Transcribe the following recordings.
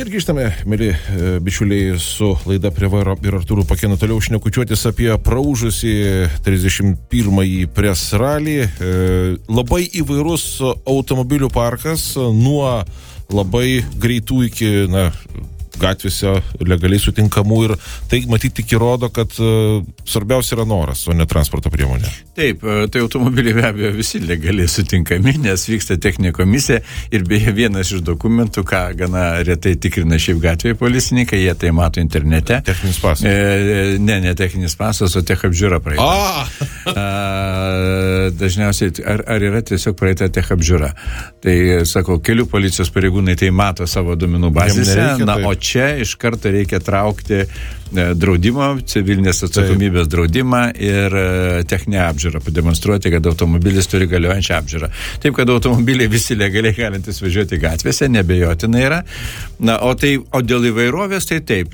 Ir grįžtame, mėly bičiuliai, su laida prie vairo ir Artūru Pakėnu toliau šnekučiuotis apie praūžusį 31-ąjį Press Rally. Labai įvairus automobilių parkas, nuo labai greitų iki, gatvėse legaliai sutinkamų, ir tai matyti tik įrodo, kad svarbiausia yra noras, o ne transporto priemonė. Taip, tai automobiliai be abejo visi legaliai sutinkami, nes vyksta techninė komisija ir beje vienas iš dokumentų, ką gana retai tikrina šiaip gatvėje policininkai, jie tai mato internete. Techninis pasas. Ne techninis pasas, o tech apžiūra praeita. Dažniausiai, ar yra tiesiog praeita tech apžiūra. Tai, sako, kelių policijos pareigūnai tai mato savo duomenų bazėse, o čia iš karto reikia traukti draudimo, civilinės atsakomybės draudimą ir techninę apžiūrą, pademonstruoti, kad automobilis turi galiojančią apžiūrą. Taip, kad automobiliai visi legaliai galintys važiuoti gatvėse, nebejotinai yra. O dėl įvairovės, tai taip.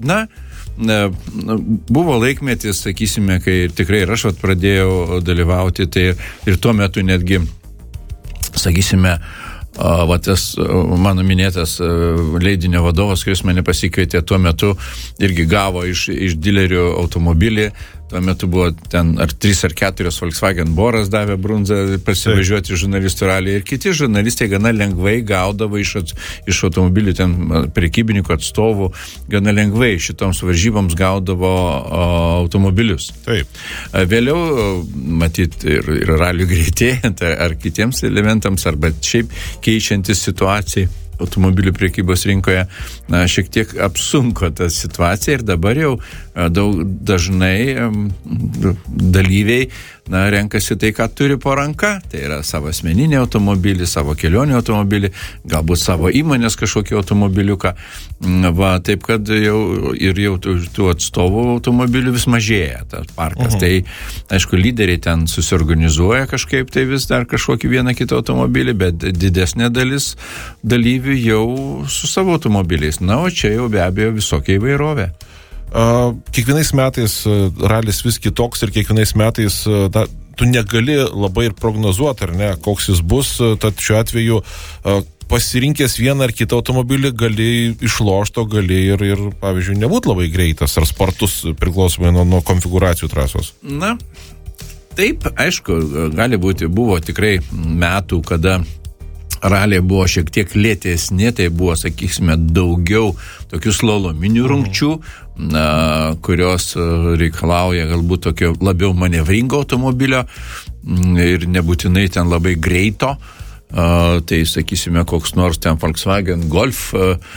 Buvo laikmetis, sakysime, kai tikrai ir aš pradėjau dalyvauti, tai ir tuo metu netgi, sakysime, tas mano minėtas leidinio vadovas, kuris mane pasikvietė tuo metu, irgi gavo iš dilerių automobilį. Tuo metu buvo ten ar 3 ar 4 Volkswagen Boras davė brunzą pasivažiuoti žurnalistų ralį, ir kiti žurnalistai gana lengvai gaudavo iš automobilių ten prekybininkų atstovų, gana lengvai šitoms varžyboms gaudavo automobilius. Taip. Vėliau, matyt, ir ralių greitėjant ar kitiems elementams, arba šiaip keičiantis situacijai automobilių prekybos rinkoje, šiek tiek apsunko tą situaciją, ir dabar jau dažnai dalyviai renkasi tai, ką turi po ranka. Tai yra savo asmeninį automobilį, savo kelionį automobilį, galbūt savo įmonės kažkokį automobiliuką. Taip, kad jau tų atstovų automobilių vis mažėja tas parkas. Tai, aišku, lyderiai ten susiorganizuoja kažkaip, tai vis dar kažkokį vieną kitą automobilį, bet didesnė dalis dalyvių jau su savo automobiliais. O čia jau be abejo visokia įvairovė. Kiekvienais metais ralis vis kitoks, ir kiekvienais metais tu negali labai ir prognozuoti, ar ne, koks jis bus. Tad šiuo atveju pasirinkęs vieną ar kitą automobilį gali išlošti, gali ir pavyzdžiui, nebūti labai greitas ar spartus, priklausomai nuo konfigūracijų trasos. Taip, aišku, gali būti, buvo tikrai metų, kada raliai buvo šiek tiek lėtesni, tai buvo, sakysime, daugiau tokių slalominių rungčių, kurios reikalauja galbūt tokio labiau manevringo automobilio ir nebūtinai ten labai greito. Tai, sakysime, koks nors ten Volkswagen Golf,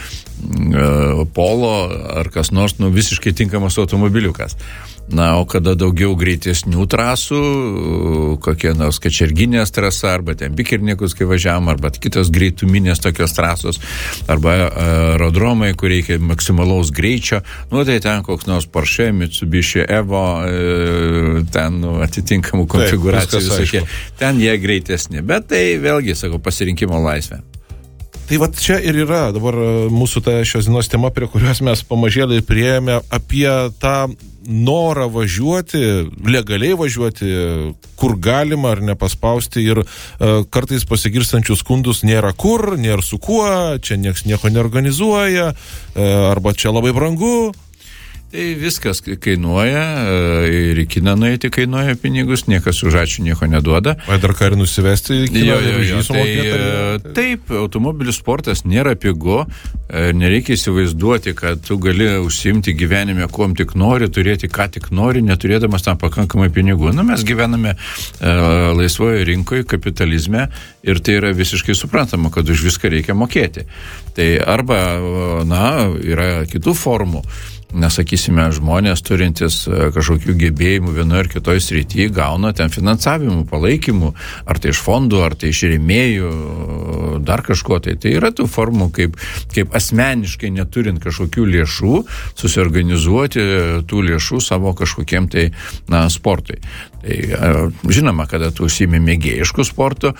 Polo ar kas nors, visiškai tinkamas automobiliukas. O kada daugiau greitesnių trasų, kokie nors Kačerginės trasa, arba ten Bikerniekus, kai važiavam, arba kitos greituminės tokios trasos, arba aerodromai, kur reikia maksimalaus greičio, tai ten koks nors Porsche, Mitsubishi Evo, ten atitinkamų konfigūracijų visokie. Ten jie greitesni, bet tai vėlgi, sakau, pasirinkimo laisvė. Tai čia ir yra dabar mūsų šios dienos tema, prie kurios mes pamažėlai priėjome, apie tą norą važiuoti, legaliai važiuoti, kur galima ar nepaspausti, ir kartais pasigirstančių skundus nėra kur, nėra su kuo, čia nieks nieko neorganizuoja, arba čia labai brangu. Tai viskas kainuoja, ir į kiną nueiti kainuoja pinigus, niekas už ačiū nieko neduoda. O dar ką ir nusivesti į kiną? Taip, automobilių sportas nėra pigu, nereikia įsivaizduoti, kad tu gali užsiimti gyvenime, kuom tik nori, turėti ką tik nori, neturėdamas tam pakankamai pinigų. Mes gyvename laisvoje rinkoje, kapitalizme, ir tai yra visiškai suprantama, kad už viską reikia mokėti. Tai arba, yra kitų formų. Nesakysime, žmonės turintis kažkokių gebėjimų vienoje ar kitoje srityje gauna ten finansavimų, palaikymų, ar tai iš fondų, ar tai iš rėmėjų, dar kažko. Tai yra tų formų, kaip asmeniškai neturint kažkokių lėšų, susiorganizuoti tų lėšų savo kažkokiem sportui. Tai žinoma, kada tu užsiimi mėgėjiškų sportų,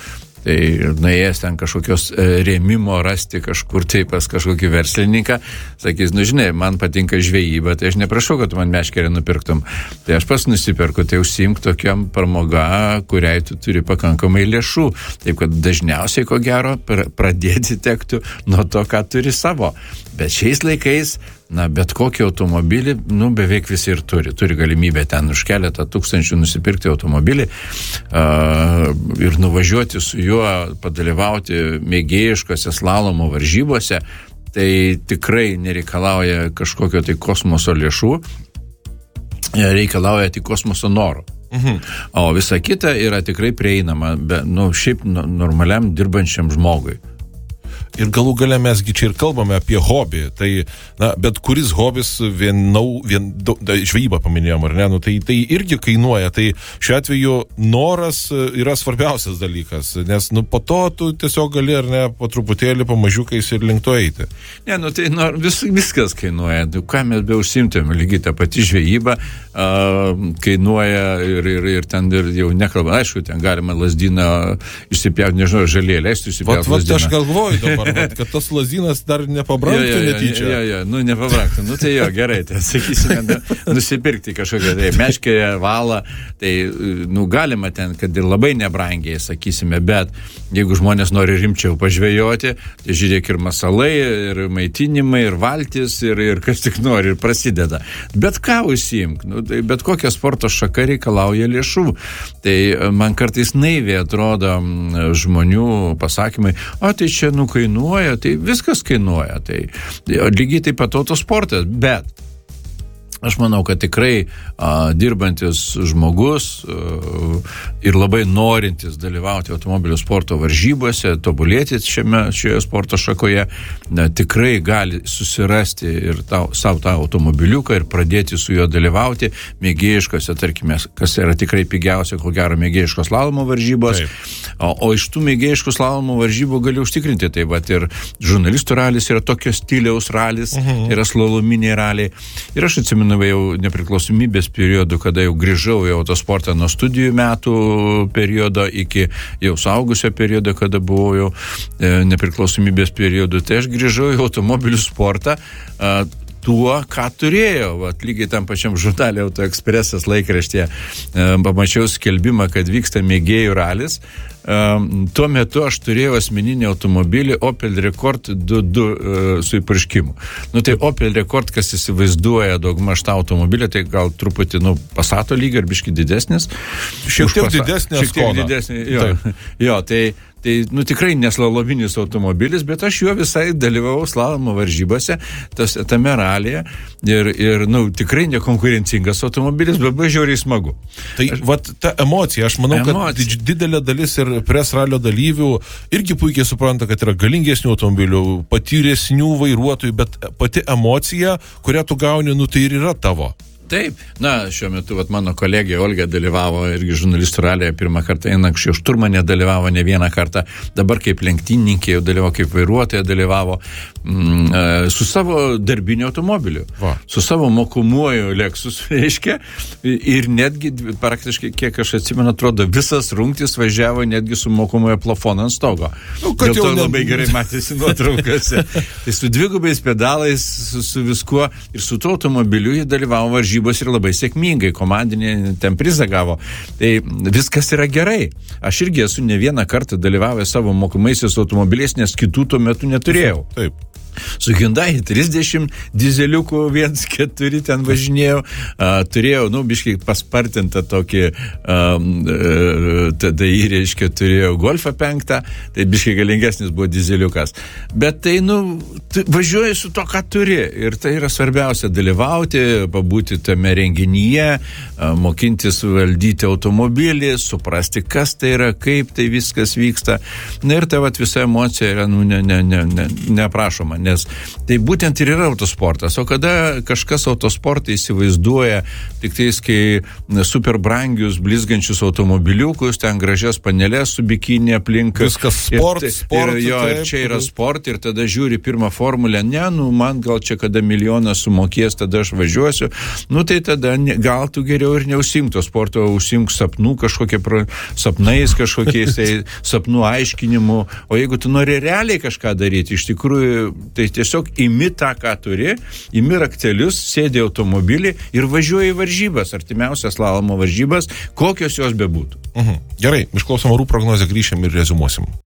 Tai nuėjęs ten kažkokios rėmimo rasti kažkur tai pas kažkokį verslininką, sakys, nu žinai, man patinka žvejyba, tai aš neprašau, kad man meškerę nupirktum. Tai aš pas nusipirku, tai užsiimk tokiam pramoga, kuriai tu turi pakankamai lėšų. Taip, kad dažniausiai, ko gero, pradėti tektų nuo to, ką turi savo. Bet šiais laikais, bet kokį automobilį, beveik visi ir turi. Turi galimybę ten už keletą tūkstančių nusipirkti automobilį ir nuvažiuoti su juo, padalyvauti mėgėjiškose slalomo varžybose. Tai tikrai nereikalauja kažkokio tai kosmoso lėšų, reikalauja tik kosmoso noro. O visa kita yra tikrai prieinama, šiaip normaliam dirbančiam žmogui. Ir galų gale mesgi čia ir kalbame apie hobį. Tai, bet kuris hobis žvejybą paminėjom, ar ne? Tai irgi kainuoja. Tai šiuo atveju noras yra svarbiausias dalykas, nes po to tu tiesiog gali, ar ne, po truputėlį, po mažiukais ir link to eiti. Ne, tai viskas kainuoja. Ką mes be užsimtėm, lygiai ta pati žvejyba kainuoja ir ten jau nekalba. Aišku, ten galima lazdyną išsipjauti, nežinau, žalėlę, išsipjauti lazdyną. Aš galvoju dabar, kad tas lazynas dar nepabrangtų netyčia. Nepabrangtų. Tai jo, gerai, tai sakysime, nusipirkti kažkokią tai meškerę, valą, tai, galima ten, kad ir labai nebrangiai, sakysime, bet jeigu žmonės nori rimčiau pažvejoti, tai žiūrėk ir masalai, ir maitinimai, ir valtis, ir kas tik nori, ir prasideda. Bet ką užsiimk, tai bet kokia sporto šaka reikalauja lėšų. Tai man kartais naiviai atrodo žmonių pasakymai, tai čia kainuoja, tai viskas kainuoja, tai lygiai taip pat autosportas, bet aš manau, kad tikrai dirbantis žmogus ir labai norintis dalyvauti automobilių sporto varžybose, tobulėti šioje sporto šakoje, tikrai gali susirasti ir savo tą automobiliuką ir pradėti su juo dalyvauti mėgėjiškose, tarkime, kas yra tikrai pigiausia, ko gero mėgėjiškos slalomo varžybos. O iš tų mėgėjiškų slalomo varžybų gali užtikrinti. Tai vat ir žurnalistų ralis yra tokio stiliaus ralis, yra slalominiai raliai. Ir aš atsimenu jau nepriklausomybės periodu, kada jau grįžau į autosportą nuo studijų metų periodo iki jau suaugusio periodo, kada buvau jau nepriklausomybės periodu. Tai aš grįžau į automobilių sportą tuo, ką turėjau. Lygiai tam pačiam žurnale Autoekspresas laikraštyje pamačiau skelbimą, kad vyksta mėgėjų ralis. Tuo metu aš turėjau asmeninį automobilį Opel Rekord 2.2 su įpurškimu. Tai Opel Rekord, kas įsivaizduoja daugmaž tą automobilį, tai gal truputį, Passato lygio ar biškį didesnis. Šiek tiek didesnė Skoda. Jo, tai tikrai neslalominis automobilis, bet aš juo visai dalyvavau slalomo varžybose, tame ralyje ir tikrai nekonkurencingas automobilis, bet žiauriai smagu. Tai ta emocija, aš manau, kad didelė dalis ir pres ralio dalyvių irgi puikiai supranta, kad yra galingesnių automobilių, patyresnių vairuotojų, bet pati emocija, kurią tu gauni, tai ir yra tavo. Taip, šiuo metu mano kolegė Olga dalyvavo irgi žurnalistų ralėje pirmą kartą, anksčiau šturmanė dalyvavo ne vieną kartą, dabar kaip lenktynininkė jau dalyvavo, kaip vairuotoja dalyvavo su savo darbiniu automobiliu, su savo mokomuoju Lexus, reiškia, ir netgi praktiškai, kiek aš atsimenu, atrodo, visas rungtis važiavo netgi su mokomuoju plafonu ant stogo. Dėl to labai gerai matėsi nuotraukose. Tai su dvigubais pedalais, su viskuo ir su tuo automobiliu jie dalyvavo varžybos ir labai sėkmingai, komandinė ten prizą gavo. Tai viskas yra gerai. Aš irgi esu ne vieną kartą dalyvavęs savo mokomaisiais automobiliais, nes kitų tuo metu neturėjau. Taip. Su Hyundai 30 dizeliukų 1.4 ten važinėjau, turėjau, biškai paspartintą tokį, tada jį, reiškia, turėjau Golfą 5, tai biškai galingesnis buvo dizeliukas. Bet tai, važiuoji su to, ką turi, ir tai yra svarbiausia, dalyvauti, pabūti tame renginyje, mokintis valdyti automobilį, suprasti, kas tai yra, kaip tai viskas vyksta. Ir tai visa emocija yra, neprašoma. nes tai būtent ir yra autosportas. O kada kažkas autosportą įsivaizduoja tik tais, kai super brangius, blizgančius automobiliukus, ten gražias panelės su bikinė aplink. Viskas sport. Ir čia yra sport, ir tada žiūri pirmą formulę, man gal čia kada milijoną sumokės, tada aš važiuosiu. Tai tada gal tu geriau ir neužsiimk to sporto, užsiimk sapnų sapnais kažkokiais, tai sapnų aiškinimu. O jeigu tu nori realiai kažką daryti, iš tikrųjų, tai tiesiog imi tą, ką turi, imi raktelius, sėdi automobilį ir važiuoji į varžybas, artimiausias slalomo varžybas, kokios jos bebūtų. Gerai, išklausom orų prognozę, grįšim ir rezumuosim.